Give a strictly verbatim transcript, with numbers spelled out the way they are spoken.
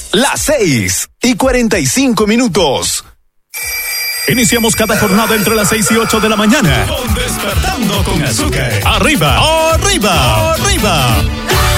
Las seis y cuarenta y cinco minutos. Iniciamos cada jornada entre las seis y ocho de la mañana. Con Despertando con Azúcar. Arriba, arriba, arriba.